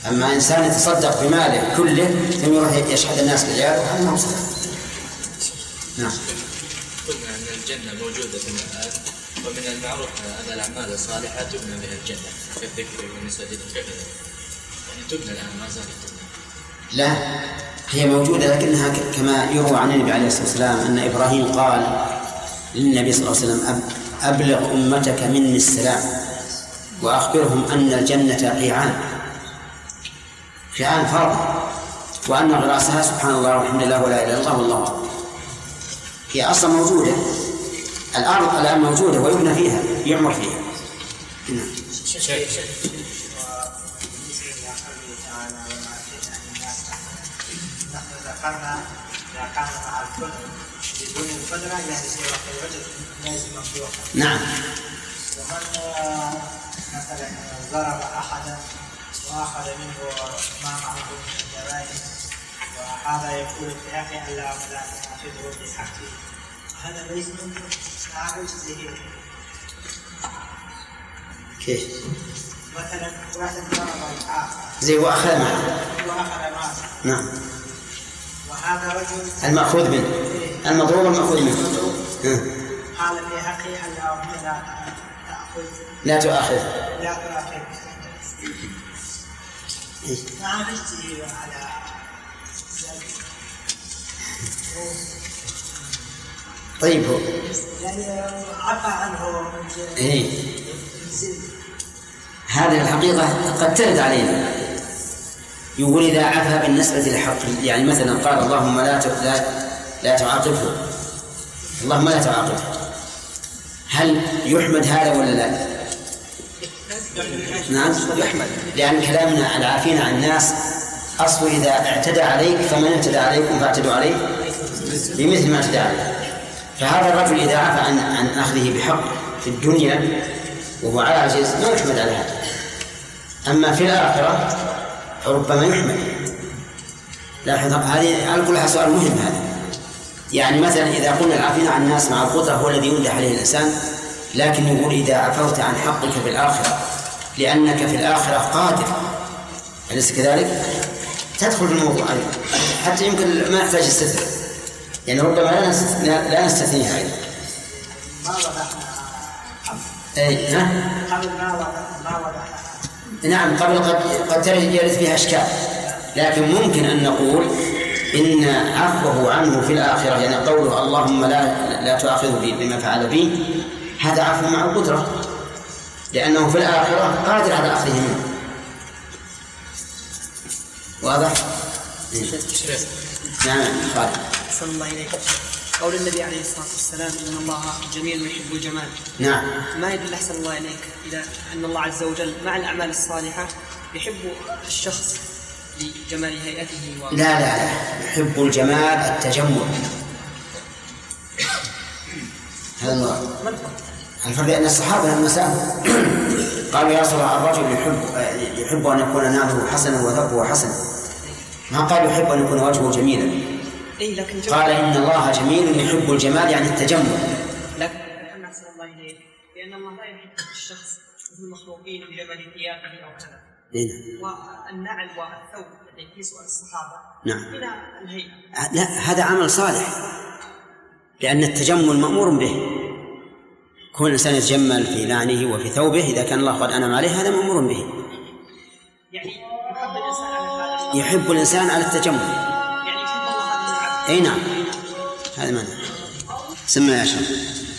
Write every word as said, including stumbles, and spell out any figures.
أما إنسان يتصدق بماله كله ثم يروح يشحذ الناس بالعيال هذا ما وصل. نعم. قلنا أن الجنة موجودة في الآن، ومن المعروف أن الأعمال الصالحة تبنى بها الجنة كالذكر والمساجد وكذا، يعني تبنى الآن ما زالت تبنى. لا، هي موجودة لكنها كما يروى عن النبي عليه الصلاة والسلام أن إبراهيم قال للنبي صلى الله عليه وسلم أبلغ أمتك مني السلام وأخبرهم أن الجنة قيعان قيعان فرض، وأن غراسها سبحان الله والحمد لله ولا إله إلا الله والله أكبر. هي أصلا موجودة، الأرض الآن موجودة ويبنى فيها يعمر فيها. ذكرنا إذا كان مع الكل بدون القدرة يعني سوى الرجل لازم مفتوحا. نعم. ومن مثلا ضرب أحدا وأخذ منه ما معه من الجرائم وهذا يقول في أخي ألا ولا تأخذه في حقه، هذا ليس منه عاجز به. كيف؟ مثلا واحد ضرب الآخر زي وأخذ معه. وأخذ معه. نعم. وهذا رجل المأخوذ منه، المضروب المأخوذ منه. قال في حقه ألا ولا تأخذ لا تؤاخذ لا تؤاخذ ما عرفته على طيب هو يعني عفى عنه إيه. هذه الحقيقة قد ترد علينا، يقول إذا عفى بالنسبة للحق، يعني مثلا قال اللهم لا لا لا تعاقبه، اللهم لا تعاقبه، هل يحمد هذا ولا لا؟ نعم يحمد، لأن كلامنا العافين عن الناس أصل إذا اعتدى عليك فمن اعتدى عليكم فاعتدوا عليه بمثل ما اعتدى عليه. فهذا الرجل إذا عفى عن عن أخذه بحق في الدنيا وهو عاجز ما يحمد على هذا، أما في الآخرة ربما يحمد. لاحظ هذه على كل حال سؤال مهم هذا، يعني مثلا إذا قلنا العافين عن الناس مع القدرة هو الذي يمدح عليه الإنسان، لكن يقول إذا عفوت عن حقك في الآخرة لأنك في الآخرة قادر، أليس كذلك؟ تدخل في الموضوع حتى يمكن ما يحتاج استثناء، يعني ربما لا نستثنيها أيضا. ما وضحنا أي ها؟ قبل ما وضحنا ما وضحنا نعم قبل قد قد يرد فيها أشكال، لكن ممكن أن نقول إن عفوه عنه في الآخرة، يعني قوله اللهم لا لا تؤاخذه بما فعل بي، هذا عفو مع القدرة، لأنه في الآخرة قادر على أخذه منه. واضح؟ نعم خالد. صلى الله عليه وسلم قول النبي عليه الصلاة والسلام إن الله جميل يحب الجمال. نعم. ما يدل أحسن الله إليك إذا أن الله عز وجل مع الأعمال الصالحة يحب الشخص لجمال هيئته و... لا لا لا يحب الجمال التجمل، هذا المراد. الفرق بين الصحابة لما سألوا قالوا يا رسول الله الرجل يحب يحب أن يكون ناله حسنا وثوبه حسنا، ما قال يحب أن يكون وجهه جميلا. إيه لكن قال إن الله جميل يحب الجمال يعني التجمل. لكن أحسن الله إليك لأن الله لا يحب الشخص مثل المخلوقين بجمال ثيابه أو كذا. والنعل والثوب الذي في سؤال الصحابة نعم. إلى الهيئة. لا هذا عمل صالح، لأن التجمل مأمور به، كل إنسان يتجمل في لعنه وفي ثوبه إذا كان الله قد أنعم عليه هذا مأمور به. يعني يحب الإنسان على هذا، يحب الإنسان على التجمل، يعني يحب الله هذا العبد. أي نعم هذا معنى. سمع يا شيخ.